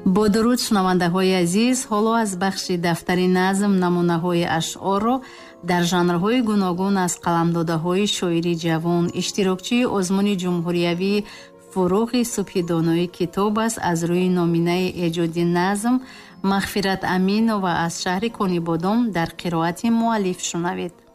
бо дуруд шунавандаҳои азиз, ҳоло аз бахши дафтари назм намунаҳои ашъорро дар жанрҳои гуногун аз қаламдодаҳои шоири ҷавон, иштирокчии озмуни ҷумҳуриявӣ Фуруғи Субҳидонои китоб аст аз рӯи номинаи эҷоди назм Мағфират Аминова аз шаҳри Конибодом дар қироати муаллиф шунавед.